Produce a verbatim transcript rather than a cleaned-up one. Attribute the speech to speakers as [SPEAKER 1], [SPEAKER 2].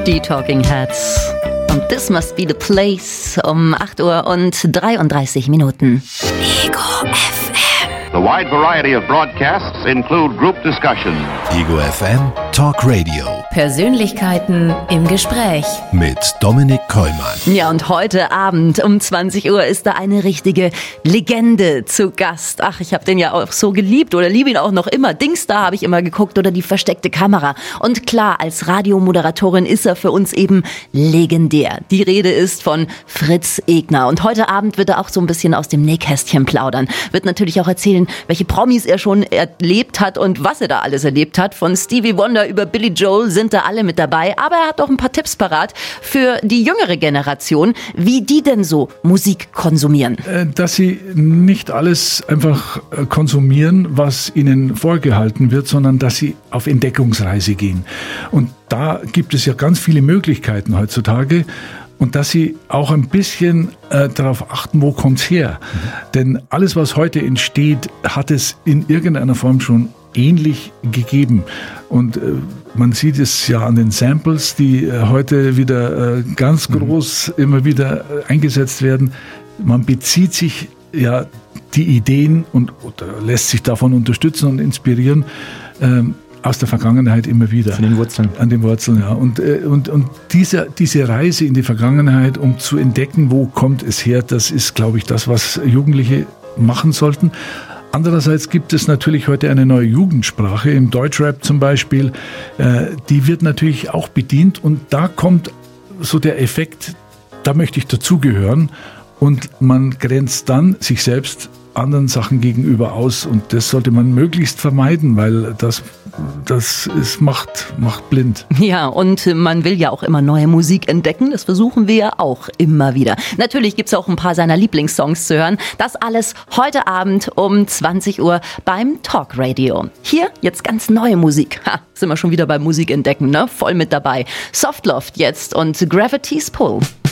[SPEAKER 1] Die Talking Heads. Und This Must Be the Place um acht Uhr und dreiunddreißig Minuten. Ego F M.
[SPEAKER 2] The wide variety of broadcasts include group discussions.
[SPEAKER 3] Ego F M Talk Radio.
[SPEAKER 4] Persönlichkeiten im Gespräch.
[SPEAKER 3] Mit Dominik Kollmann.
[SPEAKER 1] Ja, und heute Abend um zwanzig Uhr ist da eine richtige Legende zu Gast. Ach, ich habe den ja auch so geliebt oder liebe ihn auch noch immer. Dingstar habe ich immer geguckt oder Die versteckte Kamera. Und klar, als Radiomoderatorin ist er für uns eben legendär. Die Rede ist von Fritz Egner. Und heute Abend wird er auch so ein bisschen aus dem Nähkästchen plaudern. Wird natürlich auch erzählen, welche Promis er schon erlebt hat und was er da alles erlebt hat. Von Stevie Wonder über Billy Joel sind da alle mit dabei. Aber er hat auch ein paar Tipps parat für die jüngere Generation, wie die denn so Musik konsumieren.
[SPEAKER 5] Dass sie nicht alles einfach konsumieren, was ihnen vorgehalten wird, sondern dass sie auf Entdeckungsreise gehen. Und da gibt es ja ganz viele Möglichkeiten heutzutage. Und dass sie auch ein bisschen äh, darauf achten, wo kommt's her. Mhm. Denn alles, was heute entsteht, hat es in irgendeiner Form schon ähnlich gegeben. Und äh, man sieht es ja an den Samples, die äh, heute wieder äh, ganz groß mhm. immer wieder äh, eingesetzt werden. Man bezieht sich ja die Ideen und oder lässt sich davon unterstützen und inspirieren. Ähm, aus der Vergangenheit immer wieder.
[SPEAKER 6] Von den Wurzeln. An den Wurzeln,
[SPEAKER 5] ja. Und, und, und diese, diese Reise in die Vergangenheit, um zu entdecken, wo kommt es her, das ist, glaube ich, das, was Jugendliche machen sollten. Andererseits gibt es natürlich heute eine neue Jugendsprache, im Deutschrap zum Beispiel. Äh, die wird natürlich auch bedient und da kommt so der Effekt, da möchte ich dazugehören und man grenzt dann sich selbst anderen Sachen gegenüber aus und das sollte man möglichst vermeiden, weil das, das ist, macht, macht blind.
[SPEAKER 1] Ja, und man will ja auch immer neue Musik entdecken, das versuchen wir ja auch immer wieder. Natürlich gibt's auch ein paar seiner Lieblingssongs zu hören. Das alles heute Abend um zwanzig Uhr beim Talk Radio. Hier jetzt ganz neue Musik. Ha, sind wir schon wieder beim Musik entdecken, ne? Voll mit dabei. Soft Love jetzt und Gravity's Pull.